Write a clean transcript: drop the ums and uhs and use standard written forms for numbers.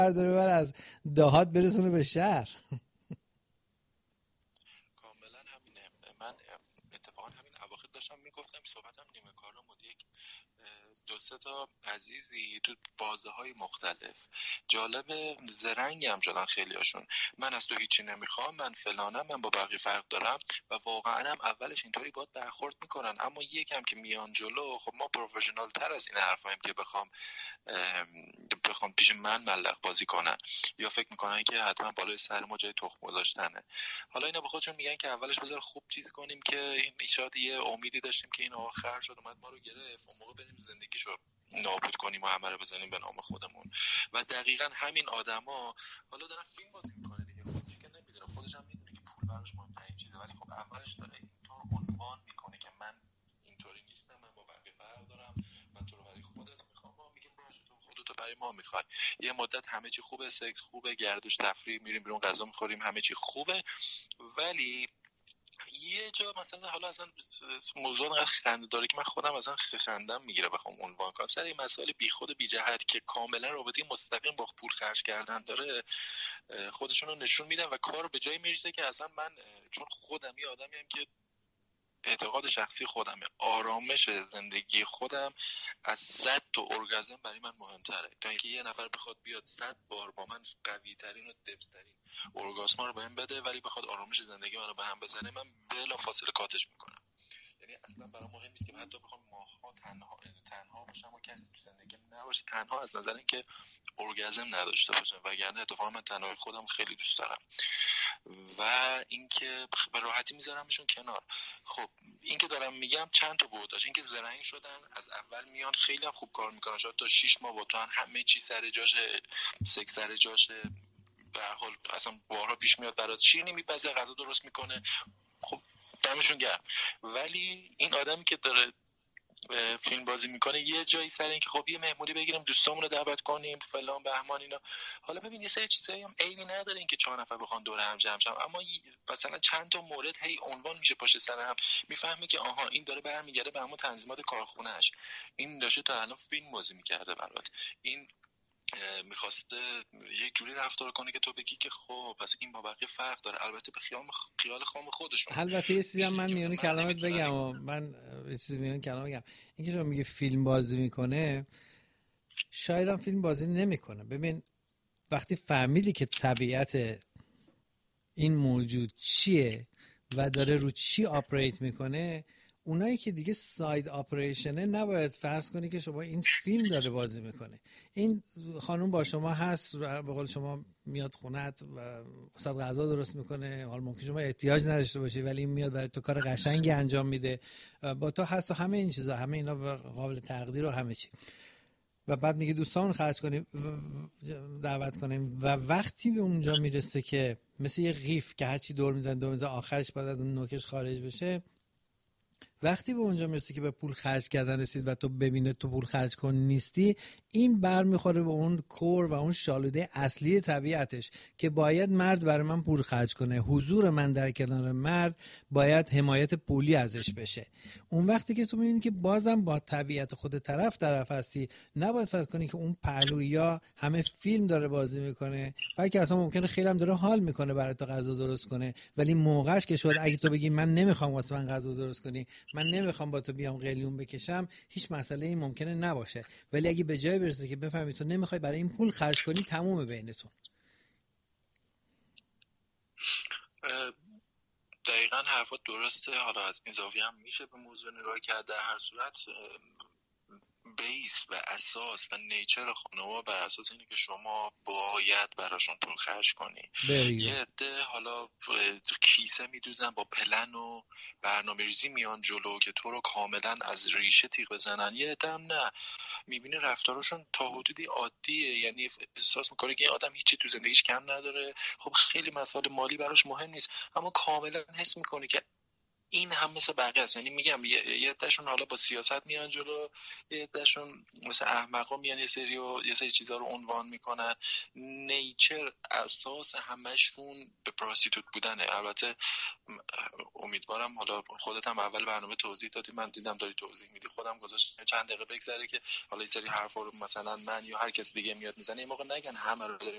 برداره بر از دهات برسونه به شهر. کاملا همینه. من اتفاقا همین اواخر داشتم میگفتم، صحبتم نیمه کارم بود، یک دو سه تا عزیزی تو بازه های مختلف جالب زرنگی هم شدن خیلی هاشون، من از تو هیچی نمیخوام، من فلانم، من با بقیه فرق دارم، و واقعا هم اولش اینطوری باید برخورد میکنن، اما یکم که میان جلو، خب ما پروفشنال تر از این حرفاییم که بخوام پیش من ملق بازی کنن یا فکر میکنن که حتما بالای سر ما جای تخم گذاشتنه. حالا اینا به خودشون میگن که اولش بذار خوب چیز کنیم که این ایشاد یه امیدی داشتیم که این آخر شد اومد ما رو گرفت، اون موقع بریم زندگیشو نابود کنیم و همه رو بزنیم به نام خودمون. و دقیقاً همین آدما حالا دارن فیلم بازی میکنه دیگه، خودش که نمیدونه، خودش هم میدونه که پول براش مهمترین چیزه، ولی خب اولش داره اینطور عنوان میکنه که من اینطوری نیستم، من با بقیه فرق دارم، من تو رو برای خودت میخوام. ما میگیم باشه تو خودت برای ما میخوای. یه مدت همه چی خوبه، سکس خوبه، گردش تفریح، میریم بیرون غذا میخوریم، همه چی خوبه، ولی یه جا مثلا حالا اصلا موضوع انقدر خنده داره که من خودم اصلا خندم میگیره بخوام عنوان کنم، سر این مسائل بیخود بی جهت که کاملا رابطه مستقیم با پول خرج کردن داره، خودشون رو نشون میدن و کار به جایی میرسه که اصلا من چون خودم یه آدمیم که اعتقاد شخصی خودمه، آرامش زندگی خودم از 100 تا ارگازم برای من مهمتره تا اینکه یه نفر بخواد بیاد 100 بار با من قوی ترین و دبس ترین ارگاسما رو بهم بده ولی بخواد آرامش زندگی منو به هم بزنه، من بلا فاصله کاتش میکنم. یعنی اصلا برام مهم نیست که حتی بخوام ماها تنها باشم و کسی تو زندگیم نباشه، تنها از نظر اینکه ارگازم نداشته باشم، وگرنه اتفاقا من تنهایی خودم خیلی دوست دارم و اینکه به راحتی میذارمشون کنار. خب این که دارم میگم چند تا بود داشت، این که زرنگ شدن از اول میان خیلی هم خوب کار میکنن، شاید تا 6 ماه با تو همه چی سر جاشه، سکس سر جاشه، به هر حال اصلا بارها پیش میاد برات شیرینی میپزه، غذا درست میکنه، خب دمشون گرم. ولی این آدمی که داره فیلم بازی میکنه یه جایی سر این که خب یه مهمونی بگیریم دوستامون رو دعوت کنیم فلان بهمان اینا، حالا ببین یه سری چیزایی هم عیبی نداره این که 4 نفر بخوان دور هم جمع شن، اما مثلا چند تا مورد هی عنوان میشه پشت سر هم، میفهمی که آها این داره برمیگرده به همون تنظیمات کارخونه‌اش، این داشته تا الان فیلم بازی میکرده برات، این میخواسته یک جوری رفتار کنه که تو بگی که خب پس این با بقیه فرق داره، البته به خیال خام خودشون. البته یه چیزی هم من میونه کلامت بگم و من یه چیزی میونه کلام بگم، اینکه شما میگه فیلم بازی میکنه، شاید هم فیلم بازی نمیکنه. ببین وقتی فهمیدی که طبیعت این موجود چیه و داره رو چی آپریت میکنه، اونایی که دیگه ساید آپریشنه نباید فرض کنی که شما این فیلم داره بازی میکنه. این خانوم با شما هست، به قول شما میاد خونت و صد غذا درست میکنه، حال ممکن شما احتیاج نداشته باشی ولی این میاد برای تو کار قشنگی انجام میده، با تو هست و همه این چیزا، همه اینا قابل تقدیر و همه چی، و بعد میگه دوستامون خرج کنیم دعوت کنیم، و وقتی به اونجا میرسه که مثل یه قیف که هرچی دور میزنه آخرش بعد از اون نوکش خارج بشه، وقتی به اونجا میرسی که به پول خرج کردن رسید و تو ببینه تو پول خرج کن نیستی، این بر میخوره به اون کور و اون شالوده اصلی طبیعتش که باید مرد برای من پول خرج کنه، حضور من در کنار مرد باید حمایت پولی ازش بشه. اون وقتی که تو میبینی که بازم با طبیعت خود طرف هستی، نباید فکر کنی که اون پهلویا همه فیلم داره بازی میکنه، بلکه اصلا ممکنه خیلی هم داره حال میکنه برای تو غذا درست کنه، ولی موقعش که شد اگه تو بگی من نمیخوام واسه من غذا درست کنی، من نمیخوام با تو بیام قلیون بکشم، هیچ مسئله ای ممکنه نباشه، ولی اگه به جای برسه که بفهمی تو نمیخوای برای این پول خرج کنی، تمومه بینتون. دقیقاً حرفات درسته. حالا از این زاویه هم میشه به موضوع نگاه کرد. در هر صورت بیس و اساس و نیچر خانوما بر اساس اینه که شما باید براشون پول خرج کنی. یه عده حالا کیسه میدوزن با پلن و برنامه ریزی میان جلو که تو رو کاملا از ریشه تیغ بزنن، یه عده هم نه، میبینی رفتارشون تا حدودی عادیه، یعنی احساس میکنه که این آدم هیچی تو زندگیش کم نداره، خب خیلی مسائل مالی براش مهم نیست، اما کاملا حس میکنه که این هم مثل بقیه است. یعنی میگم یه عده‌شون حالا با سیاست میان جلو، یه عده‌شون مثل احمقا میان یه سری چیزا رو عنوان میکنن. نیچر اساس همشون به پراستیتوت بودنه. البته امیدوارم، حالا خودت هم اول برنامه توضیح دادی، من دیدم داری توضیح میدی، خودم گذاشتم چند دقیقه بگذره که حالا این سری حرفا رو مثلا من یا هر کس دیگه میاد میزنه، این موقع نگن همه رو داریم